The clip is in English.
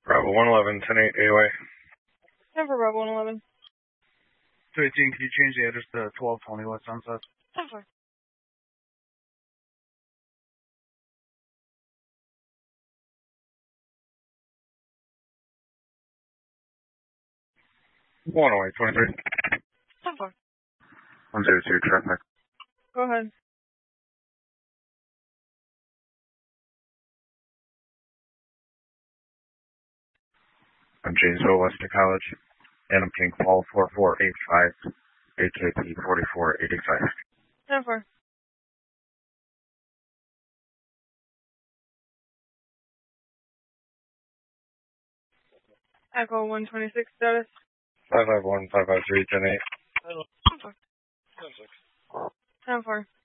Bravo 111, 10-8 AOA. 10 for Bravo 111. 218, can you change the address to 1220 West Sunset? 10 for. One away, 23. 10 for. 102 traffic. Go ahead. I'm Janesville, Western College. Adam King, Paul 4485, AKP 4485. 10 for. Echo 126 status. 551, 553, 10-8. 10 for. 10 for.